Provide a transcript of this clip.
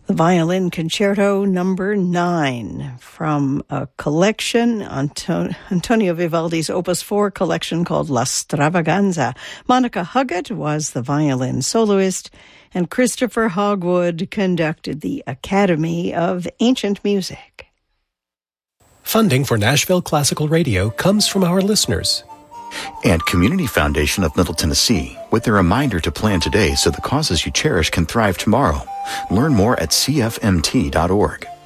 The Violin Concerto Number 9 from a collection, Antonio Vivaldi's Opus 4 collection called La Stravaganza. Monica Huggett was the violin soloist, and Christopher Hogwood conducted the Academy of Ancient Music. Funding for Nashville Classical Radio comes from our listeners. And Community Foundation of Middle Tennessee, with a reminder to plan today so the causes you cherish can thrive tomorrow. Learn more at cfmt.org.